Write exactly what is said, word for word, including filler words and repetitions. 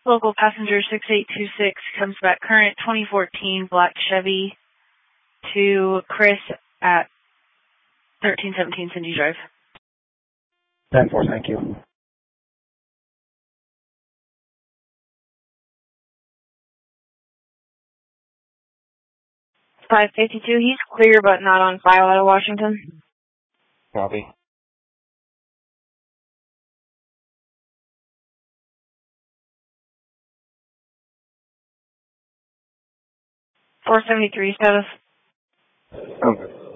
Local passenger six eight two six comes back current twenty fourteen black Chevy to Chris at thirteen seventeen Cindy Drive. ten four, thank you. five fifty-two, he's clear but not on file out of Washington. Copy. four seventy-three status. Okay.